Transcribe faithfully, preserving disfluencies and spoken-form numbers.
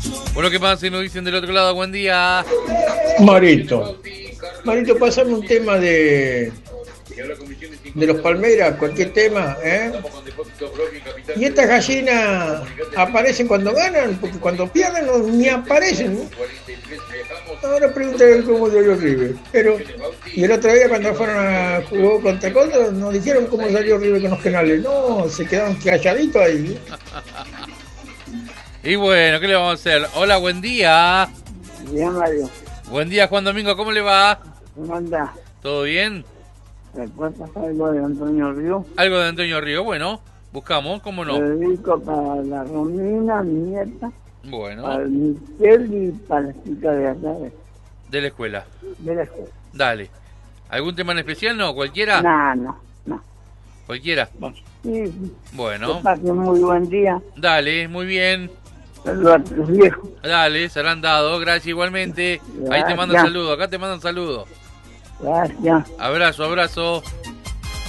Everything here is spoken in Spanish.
Bueno, ¿qué pasa si nos dicen del otro lado? Buen día. Marito. Marito, pasame un tema de de los Palmeras, cualquier tema, ¿eh? Y estas gallinas aparecen cuando ganan, porque cuando pierden no, ni aparecen, ¿no? Ahora pregúntale cómo salió River. Pero, y el otro día cuando fueron a jugar contra Córdoba, nos dijeron cómo salió River con los penales. No, se quedaron calladitos ahí. Y bueno, ¿qué le vamos a hacer? Hola, buen día. Bien, Mario. Buen día, Juan Domingo, ¿cómo le va? ¿Cómo andás? ¿Todo bien? ¿Recuerdas algo de Antonio Río? Algo de Antonio Río, bueno, buscamos, ¿cómo no? Lo dedico para la Romina, mi nieta, Bueno, para el Michel y para la chica de allá de, de la escuela. de la escuela. Dale. ¿Algún tema en especial? No, cualquiera. No, no, no. Cualquiera. Sí, sí. Bueno, Que pasen muy buen día. dale, muy bien. Saludos a tus viejos. Dale, se la han dado, gracias igualmente. Ahí te Gracias. mandan saludos, acá te mandan saludos. Gracias. Abrazo, abrazo.